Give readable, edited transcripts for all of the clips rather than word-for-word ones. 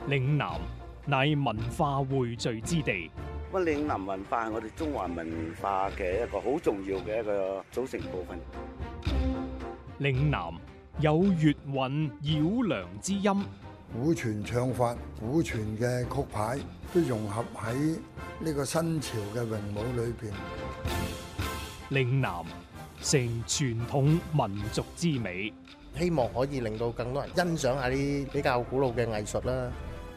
嶺南乃文化匯聚之地， 咁嶺南文化係我哋中華文化嘅一個好重要嘅一個組成部分。 嶺南有粵韻繞梁之音， 古傳唱法、古傳嘅曲牌都融合喺呢個新潮嘅詠舞裏邊。 嶺南成傳統民族之美， 希望可以令到更多人欣賞下啲比較古老嘅藝術啦。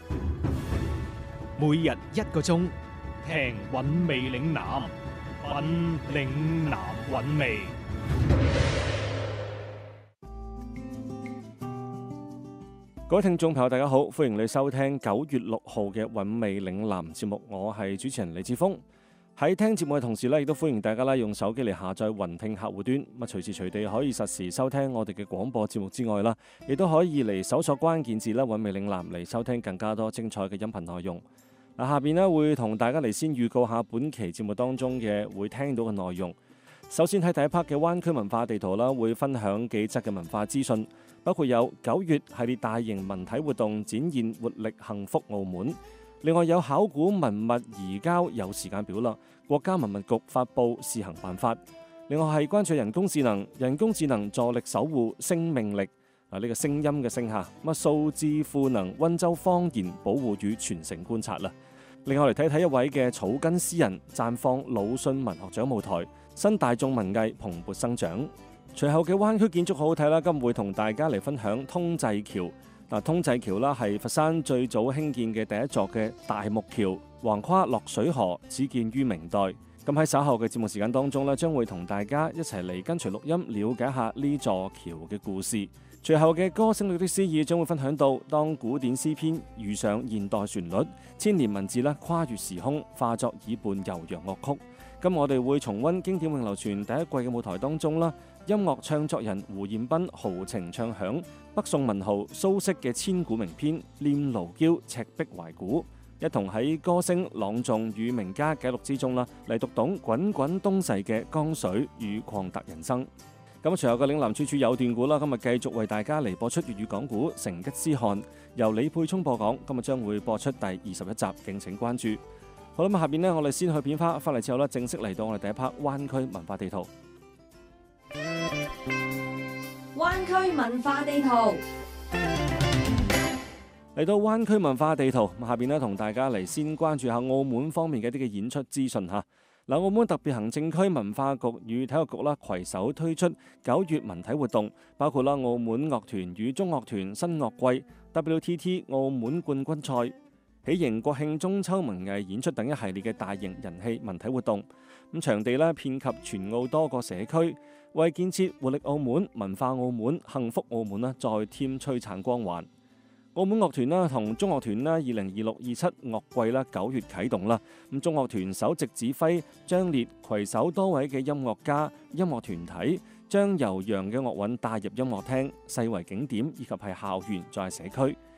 每日1個鐘，聽韻味嶺南，品嶺南韻味。 各位聽眾朋友，大家好，歡迎你收聽9月6號嘅韻味嶺南節目，我係主持人李志峰。喺聽節目嘅同時亦都歡迎大家用手機嚟下載雲聽客戶端，隨時隨地可以實時收聽我哋嘅廣播節目之外亦都可以嚟搜索關鍵字韻味嶺南嚟收聽更加多精彩嘅音頻內容。下邊會同大家嚟先預告下本期節目當中嘅會聽到嘅內容。首先喺第一 part 嘅灣區文化地圖會分享幾則嘅文化資訊，包括有9月系列大型文體活動展現活力幸福澳門。另外有考古文物移交有時間表啦，國家文物局發布試行辦法。另外係關注人工智能，人工智能助力守護生命力。呢個聲音嘅聲下，數字賦能溫州方言保護與傳承觀察啦。另外嚟睇睇一位嘅草根詩人綻放魯迅文學獎舞台，新大眾文藝蓬勃生長。隨後嘅灣區建築好好睇啦，今日會同大家嚟分享通濟橋。通濟橋係佛山最早興建嘅第一座嘅大木橋，橫跨落水河，始建於明代。咁喺稍後嘅節目時間當中將會同大家一齊嚟跟隨錄音，了解下呢座橋嘅故事。隨後嘅歌聲裏的詩意將會分享到，當古典詩篇遇上現代旋律，千年文字跨越時空，化作耳畔悠揚樂曲。咁我哋會重溫經典永流傳第一季嘅舞台當中音樂創作人胡彥斌豪情唱響北宋文豪蘇軾嘅千古名篇《念奴嬌·赤壁懷古》，一同喺歌聲朗誦與名家記錄之中嚟讀懂滾滾東逝嘅江水與曠達人生。咁隨後嘅嶺南處處有段古今日繼續為大家嚟播出粵語講古《成吉思汗》，由李佩聰播講，今日將會播出第21集，敬請關注。好啦，下邊我哋先去片花，翻嚟之後正式嚟到我哋第一 part 灣區文化地圖。 灣區文化地圖嚟到灣區文化地圖，下邊同大家嚟先關注下澳門方面嘅一啲嘅演出資訊吓。澳門特別行政區文化局與體育局攜手推出9月文體活動，包括澳門樂團與中樂團新樂季、WTT 澳門冠軍賽、喜迎國慶中秋文藝演出等一系列嘅大型人氣文體活動。咁場地遍及全澳多個社區，為建設活力澳門、文化澳門、幸福澳門再添璀璨光環。澳門樂團同中樂團2026-27樂季9月啟動啦。咁中樂團首席指揮張烈攜手多位嘅音樂家、音樂團體，將悠揚嘅樂韻帶入音樂廳、世遺景點以及係校園再係社區。